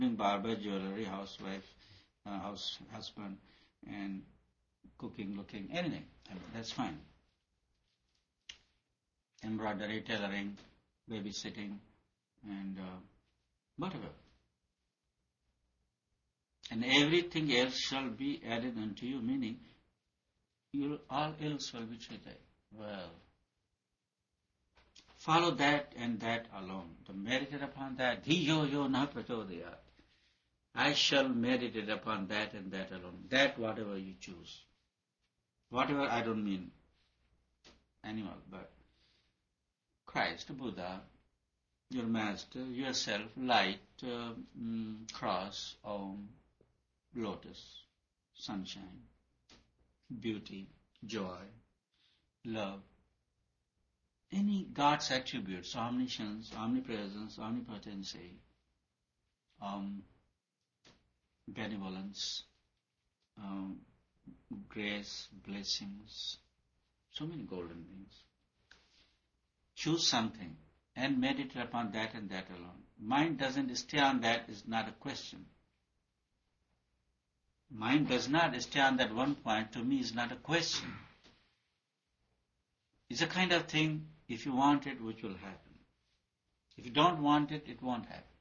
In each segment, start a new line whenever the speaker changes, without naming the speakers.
doing barber, jewelry, housewife, husband, and cooking, looking, anything. I mean, that's fine. Embroidery, tailoring, babysitting, and whatever. And everything else shall be added unto you, meaning all else will be treated well. Follow that and that alone. To meditate upon that, dhiyo yo na prachodayat. I shall meditate upon that and that alone. That whatever you choose. Whatever, I don't mean animal, but Christ, Buddha, your master, yourself, light, cross, om, lotus, sunshine, beauty, joy, love. Any God's attributes, omniscience, omnipresence, omnipotency, benevolence, grace, blessings, so many golden things. Choose something and meditate upon that and that alone. Mind doesn't stay on that is not a question. Mind does not stay on that one point, to me is not a question. It's a kind of thing, if you want it, which will happen. If you don't want it, it won't happen.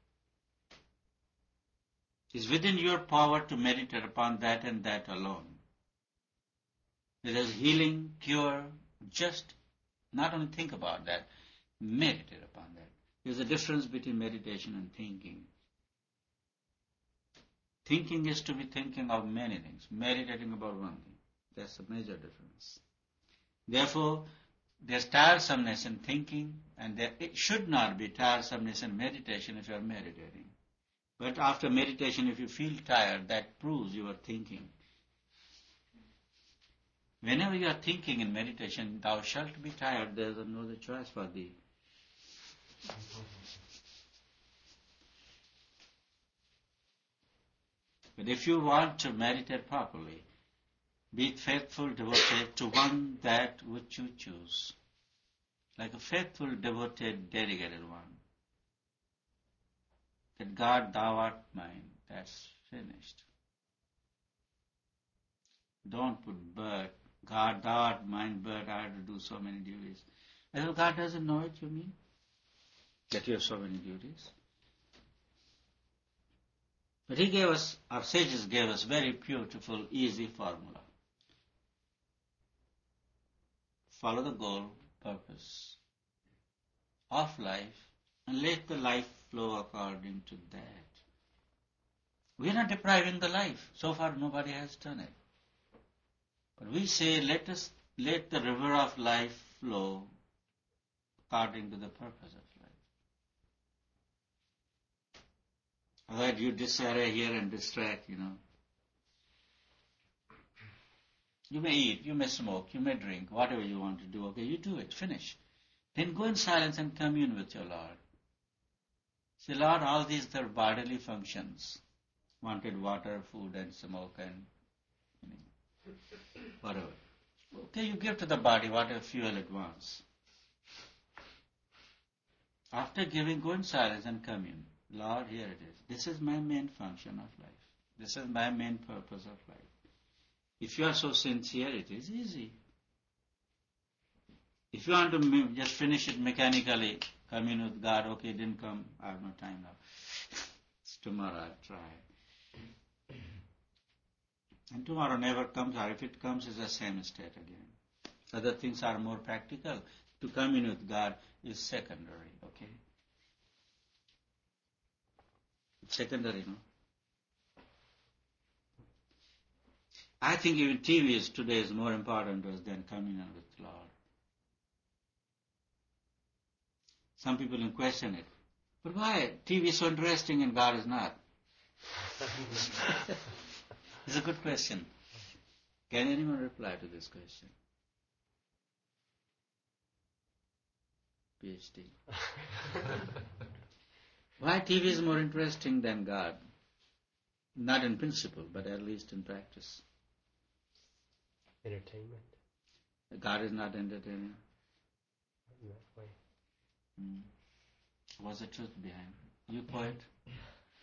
It's within your power to meditate upon that and that alone. There is healing, cure, just not only think about that, meditate upon that. There's a difference between meditation and thinking. Thinking is to be thinking of many things, meditating about one thing. That's a major difference. Therefore, there's tiresomeness in thinking, and it should not be tiresomeness in meditation if you are meditating. But after meditation, if you feel tired, that proves you are thinking. Whenever you are thinking in meditation, thou shalt be tired, there is no other choice for thee. But if you want to meditate properly, be faithful, devoted to one that which you choose. Like a faithful, devoted, dedicated one. That God, thou art mine. That's finished. Don't put but. God, thou art mine, but I have to do so many duties. As if God doesn't know it, you mean? That you have so many duties. But He gave us, our sages gave us very beautiful, easy formula. Follow the goal, purpose of life, and let the life flow according to that. We are not depriving the life. So far, nobody has done it. But we say, let the river of life flow according to the purpose of life. Otherwise, you disarray here and distract, You may eat, you may smoke, you may drink, whatever you want to do. Okay, you do it, finish. Then go in silence and commune with your Lord. Say, Lord, all these are bodily functions. Wanted water, food, and smoke, and whatever. Okay, you give to the body whatever fuel it wants. After giving, go in silence and commune. Lord, here it is. This is my main function of life. This is my main purpose of life. If you are so sincere, it is easy. If you want to just finish it mechanically, commune with God, okay, it didn't come, I have no time now. It's tomorrow, I'll try. And tomorrow never comes, or if it comes, it's the same state again. Other things are more practical. To commune with God is secondary, okay? It's secondary, no? I think even TV today is more important to us than communion with the Lord. Some people will question it. But why? TV is so interesting and God is not. It's a good question. Can anyone reply to this question? PhD. Why TV is more interesting than God? Not in principle, but at least in practice.
Entertainment.
God is not entertaining.
In that way.
What's the truth behind it? You poet?